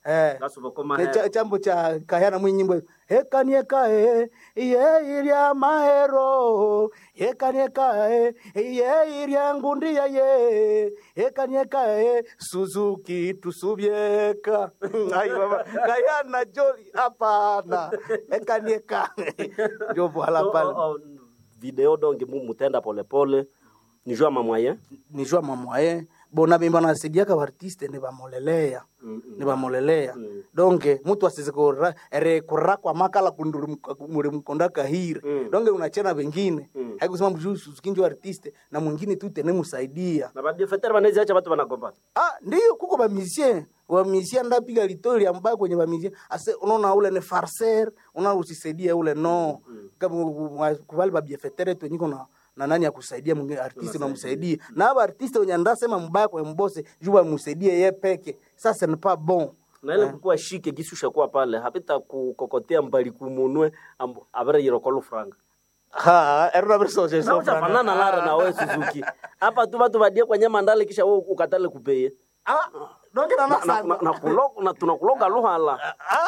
Ngasuba koma chambo cha Kahana mwinyimbo hekanieka iye iria mahero hekanieka iye iria ngundia ye hekanieka Suzuki tusubieka ai baba Kahana joli hapana hekanieka ndio bwala pale video donge mutenda pole pole ni jua mamwaye bona bimba na sediaka artiste ne bamolelea donc mtu asizikora rekora kwa makala kunduri mkondaka hire donc unachena wengine haikusema mjusu kinjo artiste na mwingine tu tene musaidia na baadhi fetere banaweza acha watu wanagombana ndio kuko ba musicien wa musicien ndapiga litori ambaye kwenye ba musicien ase unaona ule ne farcer usisaidia ule no kama kubali ba biefetere tu niko na nani ya kusaidia mwingine artiste na msaidie na haba artiste wenye ndasema mbaya kwa mbose juba msaidie yeye peke sasa ni pas bon na ile kukua shike gisusha kwa pale hapita kukokotea mbali kumunwe abere yirokolo franga erona verso je so fanana lara na wewe Suzuki hapa tu watu badie kwa nyama ndale kisha wewe ukatale kupeye donc na tunakuloga luhala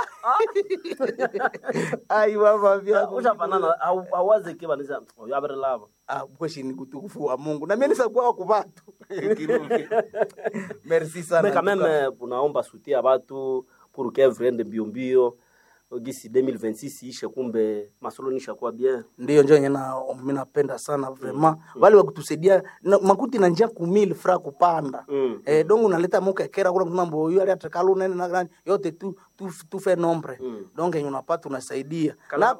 ai baba vya ushafanana awaze kibaniza yabere lava kweshi ni kutukufu wa Mungu na mimi nisakuwa kwa watu merci sana mais quand même tunaomba sutia watu pour que vrende mbio gisi 2026 ishe kumbe masolo nisha kwa bien ndio njoo mimi napenda sana vraiment wale wa kutusaidia makuti na njia 1000 francs kupanda donc unaleta mukekera kuna mambo hiyo ali atakalo nene na gani yote tu fait nombre donc unapata unasaidia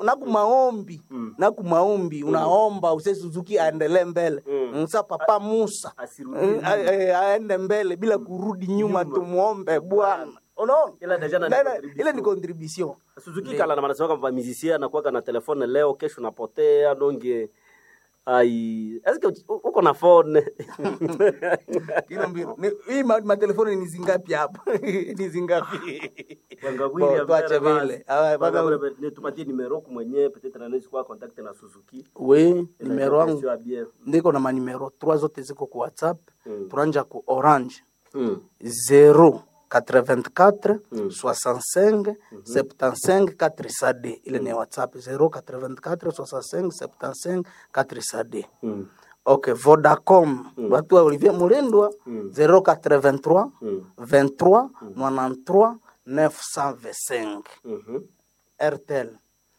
na kumaombi unaomba use Suzuki aendelee mbele msa papa Musa aende mbele bila kurudi nyuma tumuombe Bwana unaona ile ni contribution Suzuki kala na manasema kama musicien na kuweka na telefone leo kesho napotea donge ai eske uko na phone kila mbiro hii ma telefone ni zingapi hapa ni zingapi wangabwili tuache vile baba tupatie numero kwa mwenyewe peut-être anaweza kuwa contact na Suzuki numero wangu ndiko na manimero 3 zote ziko kwa WhatsApp turanja ku Orange 084 65 75 400 ile ni WhatsApp 084 65 75 400 okay Vodacom watu wa Olivier Mulendwa 083 23 93 925 RTL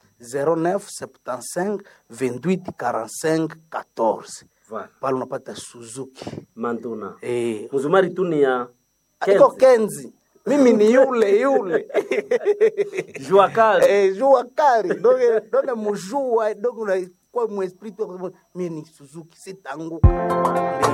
0975 28 45 14 pale unapata Suzuki Manduna Muzumari tunia Iko Kenzi. Mimi ni yule. Juakari. Juakari. Donc mujua, donc kwa mu esprit mimi ni Suzuki sitanguka.